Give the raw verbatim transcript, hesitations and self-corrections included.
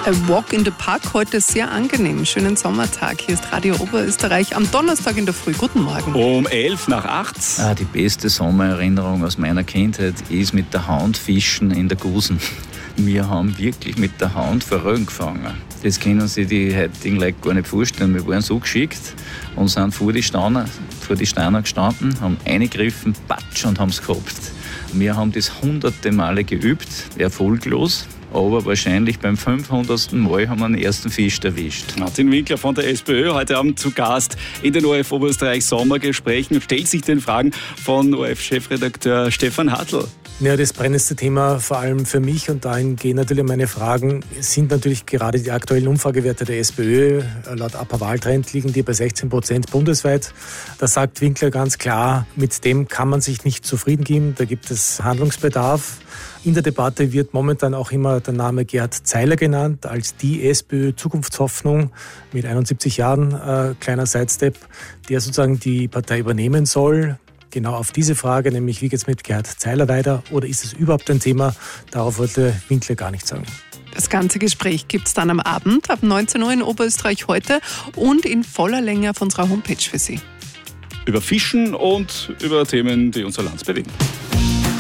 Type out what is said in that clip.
A Walk in the Park, heute sehr angenehm. Schönen Sommertag. Hier ist Radio Oberösterreich am Donnerstag in der Früh. Guten Morgen. Um elf nach acht. Ah, die beste Sommererinnerung aus meiner Kindheit ist mit der Hand fischen in der Gusen. Wir haben wirklich mit der Hand Forellen gefangen. Das können sich die heutigen Leute gar nicht vorstellen. Wir waren so geschickt und sind vor die Steine, vor die Steine gestanden, haben eingegriffen, patsch, und haben es gehabt. Wir haben das hunderte Male geübt, erfolglos. Aber wahrscheinlich beim fünfhundertsten Mal haben wir den ersten Fisch erwischt. Martin Winkler von der SPÖ, heute Abend zu Gast in den O R F Oberösterreich Sommergesprächen und stellt sich den Fragen von O R F-Chefredakteur Stefan Hartl. Ja, das brennendste Thema vor allem für mich, und dahin gehen natürlich meine Fragen, sind natürlich gerade die aktuellen Umfragewerte der SPÖ. Laut A P A-Wahltrend liegen die bei sechzehn Prozent bundesweit. Da sagt Winkler ganz klar, mit dem kann man sich nicht zufrieden geben, da gibt es Handlungsbedarf. In der Debatte wird momentan auch immer der Name Gerhard Zeiler genannt, als die SPÖ-Zukunftshoffnung mit einundsiebzig Jahren, äh, kleiner Sidestep, der sozusagen die Partei übernehmen soll. Genau auf diese Frage, nämlich wie geht es mit Gerhard Zeiler weiter oder ist es überhaupt ein Thema, darauf wollte Winkler gar nichts sagen. Das ganze Gespräch gibt es dann am Abend ab neunzehn Uhr in Oberösterreich heute und in voller Länge auf unserer Homepage für Sie. Über Fischen und über Themen, die unser Land bewegen.